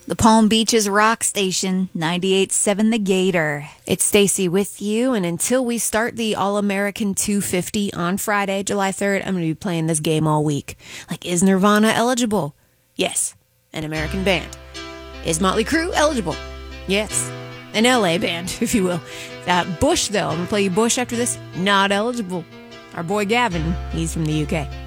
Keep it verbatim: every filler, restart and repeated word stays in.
The Palm Beaches Rock Station, ninety-eight point seven The Gator. It's Stacy with you, and until we start the All-American two fifty on Friday, July third, I'm going to be playing this game all week. Like, is Nirvana eligible? Yes. An American band. Is Motley Crue eligible? Yes. An L A band, if you will. Uh, Bush, though, I'm going to play you Bush after this. Not eligible. Our boy Gavin, he's from the U K.